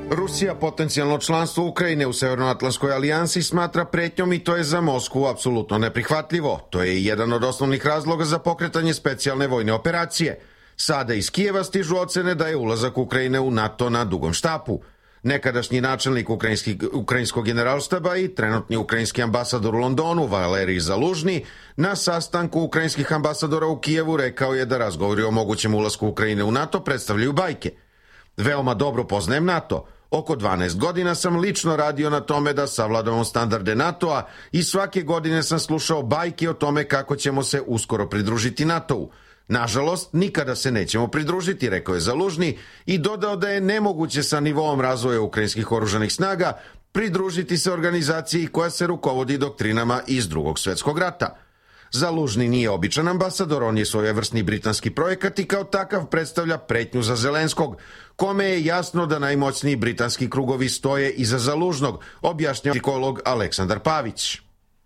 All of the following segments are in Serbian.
Rusija potencijalno članstvo Ukrajine u Severnoatlantskoj alijansi smatra pretnjom i to je za Moskvu apsolutno neprihvatljivo. To je jedan od osnovnih razloga za pokretanje specijalne vojne operacije. Sada iz Kijeva stižu ocene da je ulazak Ukrajine u NATO na dugom štapu. Nekadašnji načelnik ukrajinskog generalštaba i trenutni ukrajinski ambasador u Londonu, Valerij Zalužni, na sastanku ukrajinskih ambasadora u Kijevu rekao je da razgovori o mogućem ulasku Ukrajine u NATO predstavljaju bajke. Veoma dobro poznajem NATO. Oko 12 godina sam lično radio na tome da savladamo standarde NATO-a i svake godine sam slušao bajke o tome kako ćemo se uskoro pridružiti NATO-u. Nažalost, nikada se nećemo pridružiti, rekao je Zalužni i dodao da je nemoguće sa nivoom razvoja ukrajinskih oružanih snaga pridružiti se organizaciji koja se rukovodi doktrinama iz Drugog svjetskog rata. Zalužni nije običan ambasador, on je svojevrsni britanski projekat i kao takav predstavlja pretnju za Zelenskog, kome je jasno da najmoćniji britanski krugovi stoje iza Zalužnog, objašnjava psiholog Aleksandar Pavić.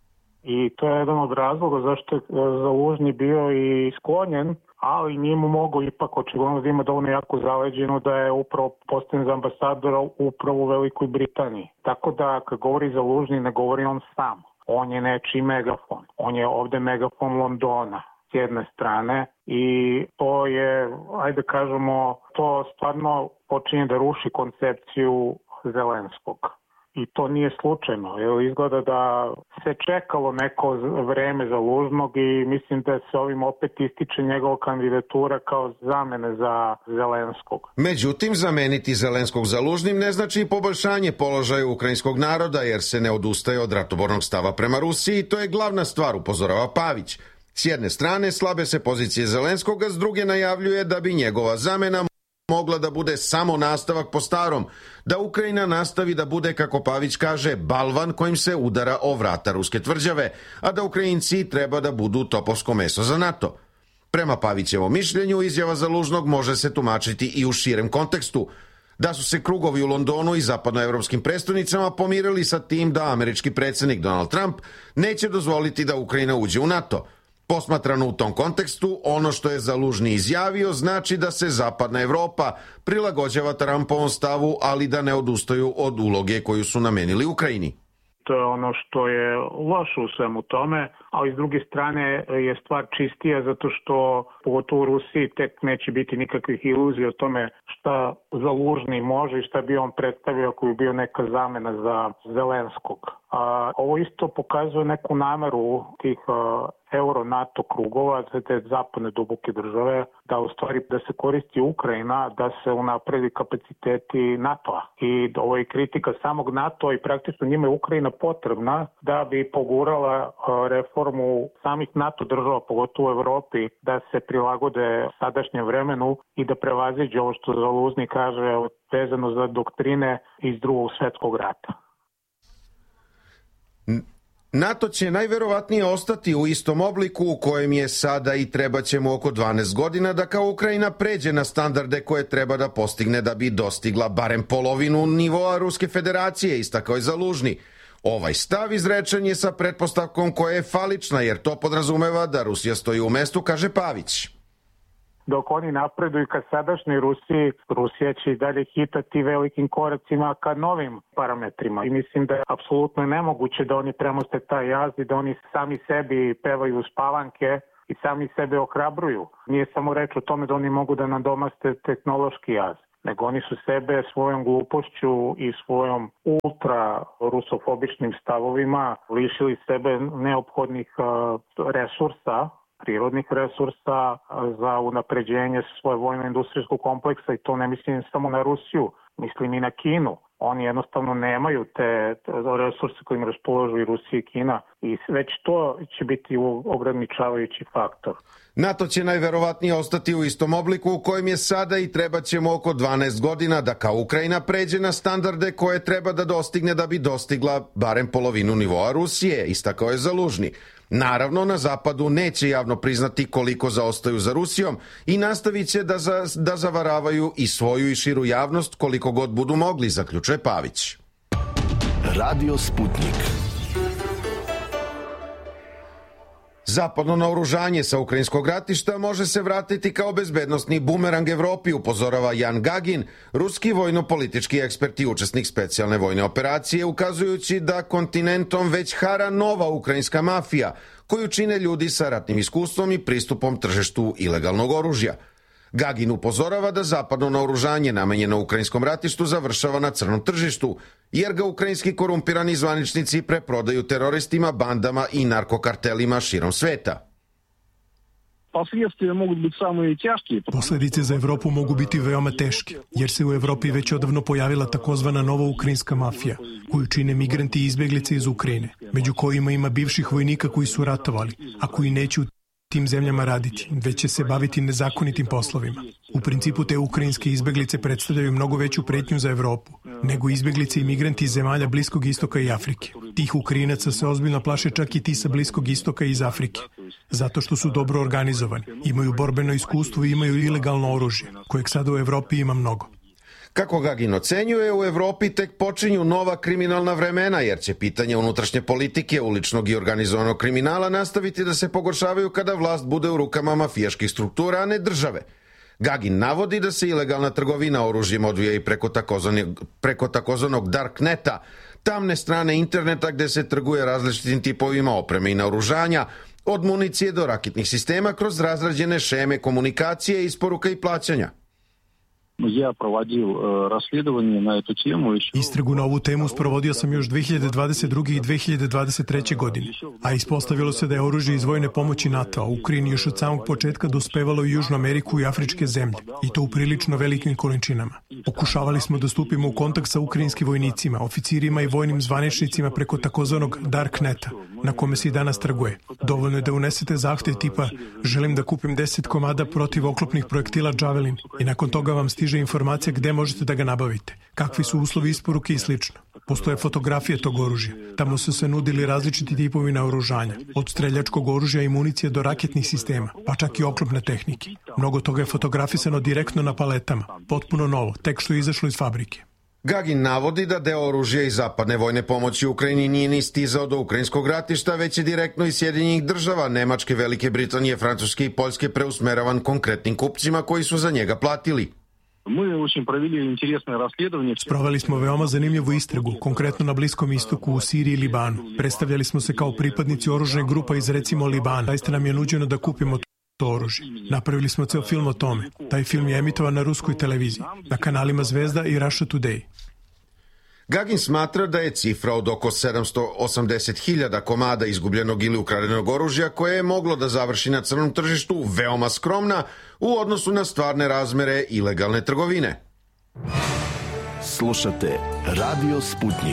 I to je jedan od razloga zašto je Zalužni bio i sklonjen, ali njemu mogu ipak očigledno da ima dovoljno jako zaleđeno da je upravo postavljen za ambasadora upravo u Velikoj Britaniji. Tako da kad govori Zalužni ne govori on sam. On je nečiji megafon. On je ovde megafon Londona s jedne strane i to je, ajde kažemo, to stvarno počinje da ruši koncepciju Zelenskog. I to nije slučajno. Izgleda da se čekalo neko vreme Zalužnog i mislim da se ovim opet ističe njegova kandidatura kao zamene za Zelenskog. Međutim, zameniti Zelenskog Zalužnim ne znači poboljšanje položaja ukrajinskog naroda jer se ne odustaje od ratobornog stava prema Rusiji i to je glavna stvar, upozorava Pavić. S jedne strane slabe se pozicije Zelenskog, a s druge najavljuje da bi njegova zamena mogla da bude samo nastavak po starom, da Ukrajina nastavi da bude, kako Pavić kaže, balvan kojim se udara o vrata ruske tvrđave, a da Ukrajinci treba da budu topovsko meso za NATO. Prema Pavićevom mišljenju, izjava Zalužnog može se tumačiti i u širem kontekstu. Da su se krugovi u Londonu i zapadnoevropskim prestonicama pomirili sa tim da američki predsjednik Donald Trump neće dozvoliti da Ukrajina uđe u NATO. Posmatrano u tom kontekstu, ono što je Zalužni izjavio znači da se zapadna Evropa prilagođava Trumpovom stavu, ali da ne odustaju od uloge koju su namenili Ukrajini. To je ono što je loše u svemu tome, ali s druge strane je stvar čistija zato što pogotovo u Rusiji tek neće biti nikakvih iluzija o tome šta Zalužni može i šta bi on predstavio ako bi bio neka zamena za Zelenskog. Ovo isto pokazuje neku nameru tih euro-NATO krugova, te zapadne duboke države, da u stvari da se koristi Ukrajina, da se unapredi kapaciteti NATO-a. I ovo je kritika samog NATO-a i praktično njima je Ukrajina potrebna da bi pogurala reformu samih NATO država, pogotovo u Evropi, da se prilagode sadašnjem vremenu i da prevaziđe ovo što Zalužni kaže vezano za doktrine iz Drugog svjetskog rata. NATO će najverovatnije ostati u istom obliku u kojem je sada i treba će mu oko 12 godina da kao Ukrajina pređe na standarde koje treba da postigne da bi dostigla barem polovinu nivoa Ruske federacije, istakao je Zalužni. Ovaj stav izrečen je sa pretpostavkom koja je falična jer to podrazumeva da Rusija stoji u mestu, kaže Pavić. Dok oni napreduju ka sadašnjoj Rusiji, Rusija će i dalje hitati velikim koracima ka novim parametrima. I mislim da je apsolutno nemoguće da oni premoste taj jaz i da oni sami sebi pevaju uspavanke i sami sebe ohrabruju. Nije samo reč o tome da oni mogu da nadomaste tehnološki jaz, nego oni su sebe svojom glupošću i svojom ultra rusofobičnim stavovima lišili sebe neophodnih resursa, prirodnih resursa za unapređenje svoje vojno-industrijskog kompleksa i to ne mislim samo na Rusiju, mislim i na Kinu. Oni jednostavno nemaju te resurse kojim raspolažu i Rusija i Kina i već to će biti ograničavajući faktor. NATO će najverovatnije ostati u istom obliku u kojem je sada i treba ćemo oko 12 godina da kao Ukrajina pređe na standarde koje treba da dostigne da bi dostigla barem polovinu nivoa Rusije, istakao je Zalužni. Naravno, na zapadu neće javno priznati koliko zaostaju za Rusijom i nastavit će da zavaravaju i svoju i širu javnost koliko god budu mogli, zaključuje Pavić. Radio Sputnik. Zapadno naoružanje sa ukrajinskog ratišta može se vratiti kao bezbednostni bumerang Evropi, upozorava Jan Gagin, ruski vojno-politički ekspert i učesnik specijalne vojne operacije, ukazujući da kontinentom već hara nova ukrajinska mafija, koju čine ljudi sa ratnim iskustvom i pristupom tržištu ilegalnog oružja. Gagin upozorava da zapadno naoružanje namenjeno ukrajinskom ratištu završava na crnom tržištu, jer ga ukrajinski korumpirani zvaničnici preprodaju teroristima, bandama i narkokartelima širom sveta. Posledice za Evropu mogu biti veoma teške, jer se u Evropi već odavno pojavila takozvana nova ukrajinska mafija, koju čine migranti i izbeglice iz Ukrajine, među kojima ima bivših vojnika koji su ratovali, a koji neće u tim zemljama raditi, već će se baviti nezakonitim poslovima. U principu te ukrajinske izbeglice predstavljaju mnogo veću pretnju za Evropu, nego izbeglice i migranti iz zemalja Bliskog istoka i Afrike. Tih Ukrajinaca se ozbiljno plaše čak i ti sa Bliskog istoka i iz Afrike, zato što su dobro organizovani, imaju borbeno iskustvo i imaju ilegalno oružje, kojeg sada u Evropi ima mnogo. Kako Gagin ocenjuje, u Evropi tek počinju nova kriminalna vremena, jer će pitanje unutrašnje politike, uličnog i organizovanog kriminala nastaviti da se pogoršavaju kada vlast bude u rukama mafijaških struktura, a ne države. Gagin navodi da se ilegalna trgovina oružjem odvija i preko takozvanog darkneta, tamne strane interneta gde se trguje različitim tipovima opreme i naoružanja, od municije do raketnih sistema kroz razrađene šeme komunikacije, isporuka i plaćanja. Istragu na ovu temu sprovodio sam još 2022. i 2023. godine, a ispostavilo se da je oružje iz vojne pomoći NATO-a u Ukrajini još od samog početka dospevalo u Južnu Ameriku i afričke zemlje, i to u prilično velikim količinama. Pokušavali smo da stupimo u kontakt sa ukrajinskim vojnicima, oficirima i vojnim zvaničnicima preko takozvanog darkneta, na kome se i danas trguje. Dovoljno je da unesete zahtev tipa želim da kupim 10 komada protivoklopnih projektila Javelin i nakon toga vam stiže informacija gde možete da ga nabavite, kakvi su uslovi isporuke i slično. Postoje fotografije tog oružja. Tamo su se nudili različiti tipovi naoružanja, od streljačkog oružja i municije do raketnih sistema, pa čak i oklopne tehnike. Mnogo toga je fotografisano direktno na paletama, potpuno novo, tek što je izašlo iz fabrike. Gagin navodi da deo oružja iz zapadne vojne pomoći Ukrajini nije ni stizao do ukrajinskog ratišta, već je direktno iz Sjedinjenih država, Nemačke, Velike Britanije, Francuske i Poljske preusmeravan konkretnim kupcima koji su za njega platili. Sproveli smo veoma zanimljivu istragu, konkretno na Bliskom istoku, u Siriji i Libanu. Predstavljali smo se kao pripadnici oružane grupa iz recimo Libana. Zaista nam je nuđeno da kupimo to oružje. Napravili smo ceo film o tome. Taj film je emitovan na ruskoj televiziji, na kanalima Zvezda i Russia Today. Gagin smatra da je cifra od oko 780.000 komada izgubljenog ili ukradenog oružja koje je moglo da završi na crnom tržištu veoma skromna u odnosu na stvarne razmere ilegalne trgovine. Slušate Radio Sputnik.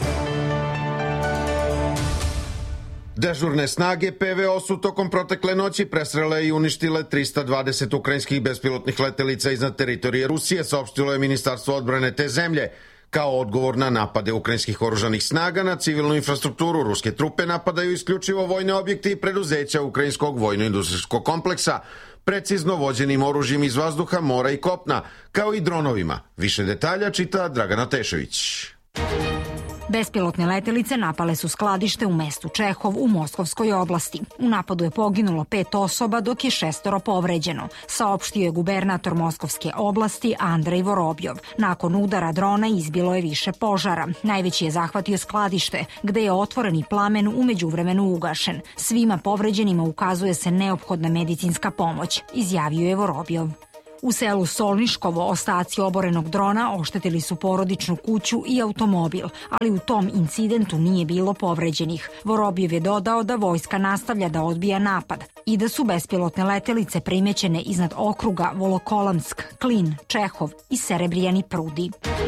Dežurne snage PVO su tokom protekle noći presrele i uništile 320 ukrajinskih bespilotnih letelica iznad teritorije Rusije, saopštilo je Ministarstvo odbrane te zemlje. Kao odgovor na napade ukrajinskih oružanih snaga na civilnu infrastrukturu, ruske trupe napadaju isključivo vojne objekte i preduzeća ukrajinskog vojno-industrijskog kompleksa, precizno vođenim oružjem iz vazduha, mora i kopna, kao i dronovima. Više detalja čita Dragana Tešević. Bespilotne letelice napale su skladište u mestu Čehov u Moskovskoj oblasti. U napadu je poginulo 5 osoba, dok je 6 povređeno, saopštio je gubernator Moskovske oblasti Andrej Vorobjov. Nakon udara drona izbilo je više požara. Najveći je zahvatio skladište, gde je otvoreni plamen u međuvremenu ugašen. Svima povređenima ukazuje se neophodna medicinska pomoć, izjavio je Vorobjov. U selu Solniškovo ostaci oborenog drona oštetili su porodičnu kuću i automobil, ali u tom incidentu nije bilo povređenih. Vorobjev je dodao da vojska nastavlja da odbija napad i da su bespilotne letelice primećene iznad okruga Volokolamsk, Klin, Čehov i Serebrijani Prudi.